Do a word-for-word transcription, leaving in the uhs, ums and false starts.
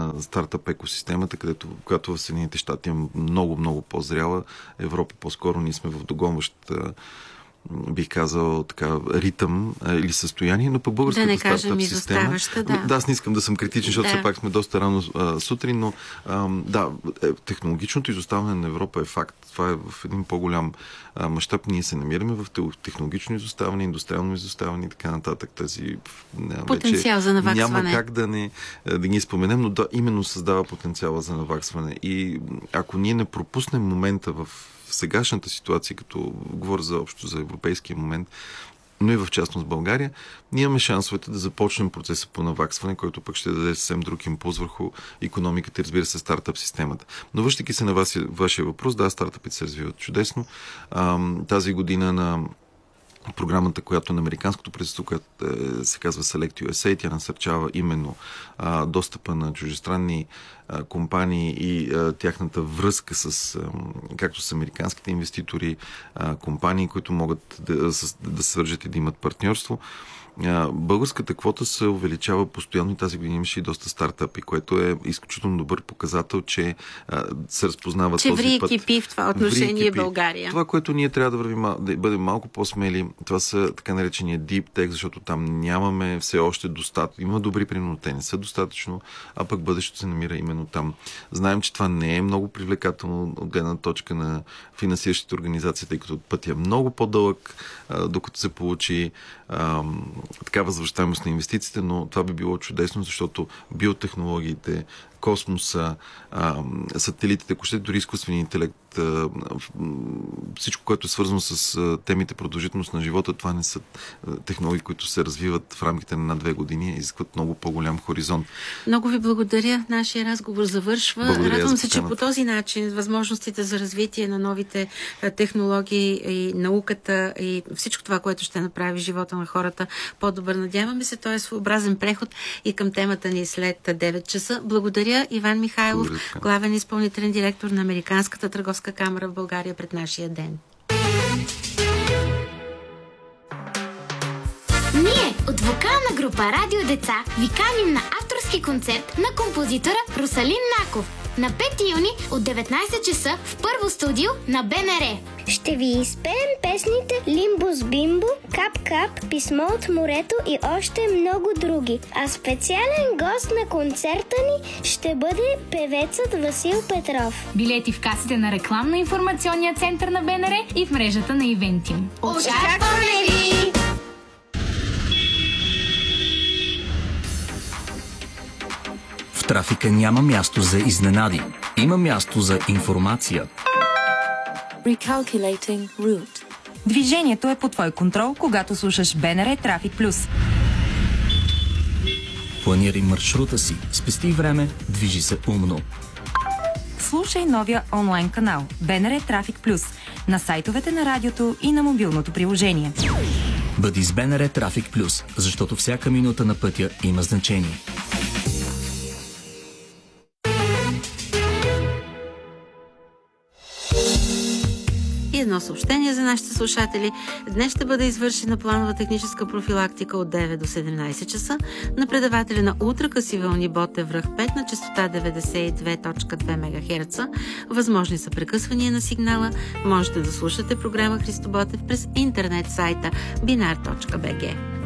на стартъп екосистемата, където, която в Съединените щати е много, много по-зряла. Европа по-скоро ние сме в догонващата, бих казал, така, ритъм а, или състояние, но по българската да не стартъп система... Да. Да, аз не искам да съм критичен, защото да. все пак сме доста рано а, сутрин, но а, да, технологичното изоставане на Европа е факт. Това е в един по-голям а, мащаб. Ние се намираме в технологично изоставане, индустриално изоставане и така нататък. Тази а, потенциал вече за наваксване. Няма как да не да ги споменем, но да, именно създава потенциала за наваксване. И ако ние не пропуснем момента в в сегашната ситуация, като говоря за общо за европейския момент, но и в частност България, ние имаме шансовете да започнем процеса по наваксване, който пък ще даде съвсем друг импулс върху икономиката и, разбира се, стартъп системата. Но връщайки се на вас, вашия въпрос, да, стартъпите се развиват чудесно. А, тази година на програмата, която на американското правителство, която е, се казва Select ю ес ей, тя насърчава именно а, достъпа на чуждестранни а, компании и а, тяхната връзка с, а, както с американските инвеститори, а, компании, които могат да, да, да се свържат и да имат партньорство. Българската квота се увеличава постоянно и тази година имаше и доста стартъпи, което е изключително добър показател, че а, се разпознава че този ври път. екипи в това отношение е България. Това, което ние трябва да вървим, да бъдем малко по-смели, това са така наречения deep tech, защото там нямаме все още достатъчно. Има добри примери, но те не са достатъчно, а пък бъдещето се намира именно там. Знаем, че това не е много привлекателно от гледна точка на финансиращите организации, тъй като пътя е много по-дълъг, а, докато се получи а, така възвръщаемост на инвестициите, но това би било чудесно, защото биотехнологиите, космоса, а, сателитите, ако ще дори изкуствения интелект, а, всичко, което е свързано с а, темите продължителност на живота, това не са а, технологии, които се развиват в рамките на две години, изискват много по-голям хоризонт. Много ви благодаря. Нашия разговор завършва. Благодаря. Радвам се, че по този начин възможностите за развитие на новите а, технологии и науката и всичко това, което ще направи живота на хората по-добър. Надяваме се, той е своеобразен преход и към темата ни след девет часа. Благодаря, Иван Михайлов, Благодаря. Главен изпълнителен директор на Американската търговска камара в България пред нашия ден. Ние от вокална група Радио Деца ви каним на авторски концерт на композитора Русалин Наков на пети юни от деветнайсет часа в първо студио на БНР. Ще ви изпеем песните Лимбус Бимбо, Кап Кап, Писмо от морето и още много други. А специален гост на концерта ни ще бъде певецът Васил Петров. Билети в касите на рекламно-информационния център на БНР и в мрежата на Ивентим. Очакваме ви! В трафика няма място за изненади. Има място за информация. Recalculating route. Движението е по твой контрол, когато слушаш БНР Трафик Плюс. Планирай маршрута си, спести време, движи се умно. Слушай новия онлайн канал БНР Трафик Плюс на сайтовете на радиото и на мобилното приложение. Бъди с БНР Трафик Плюс, защото всяка минута на пътя има значение. Едно съобщение за нашите слушатели. Днес ще бъде извършена планова техническа профилактика от девет до седемнайсет часа на предавателя на ултракъси вълни Ботев връх пет на честота деветдесет и две цяло две мегахерца. Възможни са прекъсвания на сигнала. Можете да слушате програма Христо Ботев през интернет сайта binar точка би джи.